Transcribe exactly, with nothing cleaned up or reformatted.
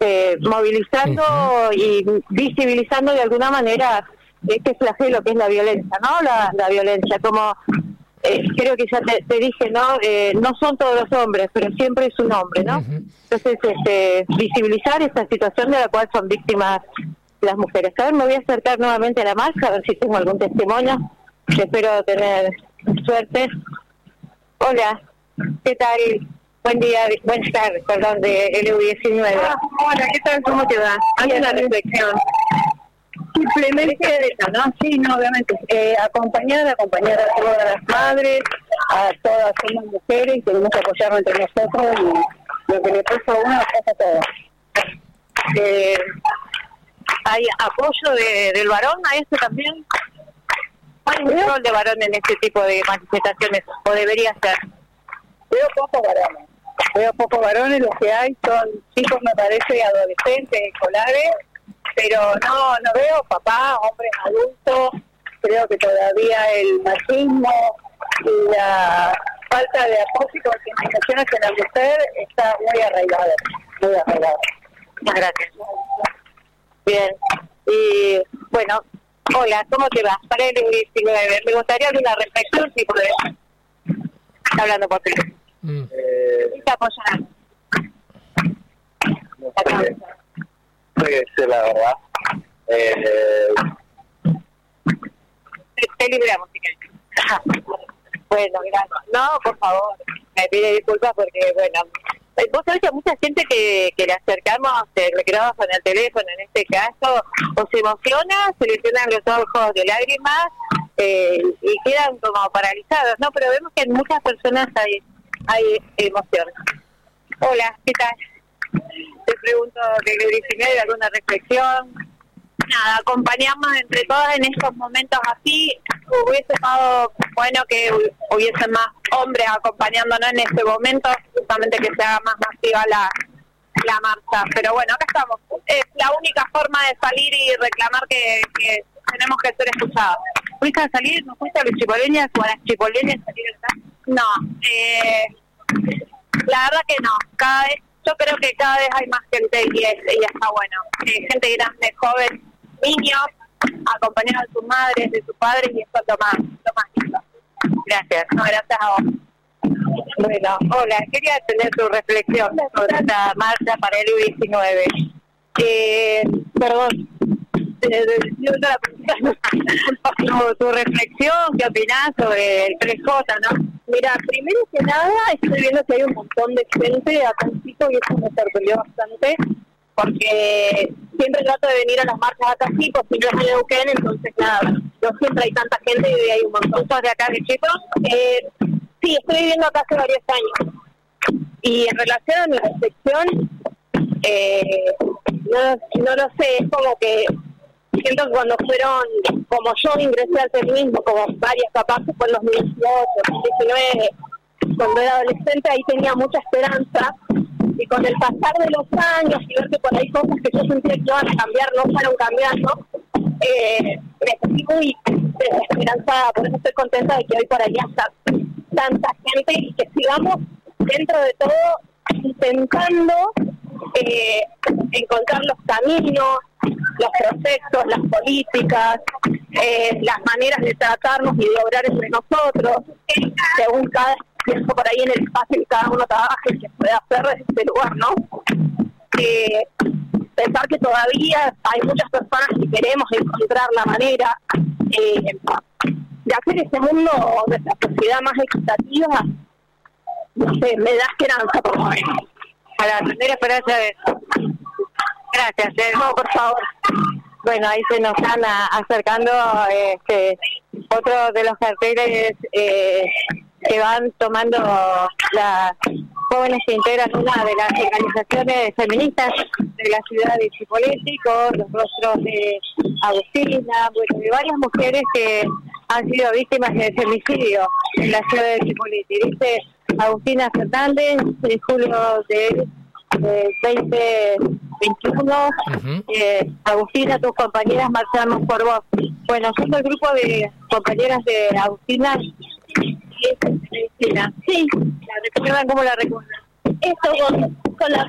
este, movilizando uh-huh. y visibilizando de alguna manera este flagelo que es la violencia, ¿no? La, la violencia, como eh, creo que ya te, te dije, ¿no? Eh, no son todos los hombres, pero siempre es un hombre, ¿no? Uh-huh. Entonces, este, visibilizar esta situación de la cual son víctimas las mujeres. A ver, me voy a acercar nuevamente a la marcha, a ver si tengo algún testimonio. Espero tener suerte. Hola, ¿qué tal? Buen día, buenas tardes, perdón, de L U diecinueve. Ah, hola, ¿qué tal? ¿Cómo te va? Hay una reflexión. Simplemente de eso, ¿no? Sí, no, obviamente. Eh, acompañar, acompañar a todas las madres, a todas somos mujeres, tenemos que apoyarnos entre nosotros y lo que le pasa a uno pasa a todos. Eh, ¿Hay apoyo de, del varón a esto también? ¿Hay un rol de varón en este tipo de manifestaciones? ¿O debería ser? Veo pocos varones. Veo pocos varones, los que hay son chicos, me parece, adolescentes, escolares, pero no no veo papás, hombres adultos. Creo que todavía el machismo y la falta de apoyo y concientización hacia la mujer está muy arraigada, muy arraigada. Muchas gracias. Bien, y bueno, hola, ¿cómo te va? Para el diecinueve, me gustaría hacer una reflexión, si podés. Está hablando por teléfono. Mm. Eh, ¿Qué te apoyan? No sé qué decir, la verdad. Eh, te, te libramos, si querés. Bueno, gracias. No, por favor, me pide disculpas porque, bueno, vos sabés que a mucha gente que, que le acercamos el micrófono, el teléfono, en este caso, o se emociona, se le llenan los ojos de lágrimas eh, y quedan como paralizados, ¿no? Pero vemos que en muchas personas hay, hay emoción. Hola, ¿qué tal? Te pregunto de diecinueve, ¿alguna reflexión? Nada, acompañarnos entre todas en estos momentos así. Hubiese estado bueno que hubiesen más hombres acompañándonos en este momento, justamente que se haga más masiva la, la marcha. Pero bueno, acá estamos. Es la única forma de salir y reclamar que, que tenemos que ser escuchados. ¿Fuiste a salir? ¿No fuiste a los chipoleñas o a las chipoleñas salir acá? No, eh, la verdad que no. Cada vez, yo creo que cada vez hay más gente y, es, y está bueno. Eh, gente grande, joven, niños, acompañados de sus madres, de sus padres, y eso es lo más, lo más lindo. Gracias. No, gracias a vos. Bueno, hola, quería tener tu reflexión sobre esta marcha para el diecinueve. Eh, perdón, tu, tu reflexión, ¿qué opinás sobre el tres J, no? Mira, primero que nada, estoy viendo que hay un montón de gente acá en Quito y eso me sorprendió bastante, porque siempre trato de venir a las marchas acá en Quito, si yo soy de Neuquén, entonces nada, no siempre hay tanta gente y hay un montón. ¿Sos de acá de Quito? Eh, sí, estoy viviendo acá hace varios años. Y en relación a mi reflexión, eh, no, no lo sé, es como que siento que cuando fueron, como yo ingresé al feminismo, como varias capaz, fue en los dos mil dieciocho, dos mil diecinueve, cuando era adolescente, ahí tenía mucha esperanza, y con el pasar de los años y ver que por ahí cosas que yo sentía que iban a cambiar no fueron cambiando, eh, me sentí muy desesperanzada. Por eso estoy contenta de que hoy por ahí haya tanta gente y que sigamos dentro de todo intentando eh, encontrar los caminos, los procesos, las políticas, eh, las maneras de tratarnos y de obrar entre nosotros, según cada tiempo por ahí en el espacio que cada uno trabaje, que pueda hacer desde este lugar, ¿no? Eh, pensar que todavía hay muchas personas que queremos encontrar la manera eh, de hacer este mundo de la sociedad más equitativa. No sé, me da esperanza, por favor. Para tener esperanza de eso. Gracias, eh. No, por favor. Bueno, ahí se nos están a, acercando este otro de los carteles eh, que van tomando las jóvenes que integran una de las organizaciones feministas de la ciudad de Chipoleti, con los rostros de Agustina, bueno, de varias mujeres que han sido víctimas de femicidio en la ciudad de Chipoleti. Dice Agustina Fernández, en julio de Eh, veinte veintiuno, uh-huh. eh, Agustina, tus compañeras marchamos por vos. Bueno, somos el grupo de compañeras de Agustina y Cristina. Sí, ¿la recuerdan? ¿Cómo la recuerdan? Esto con, con la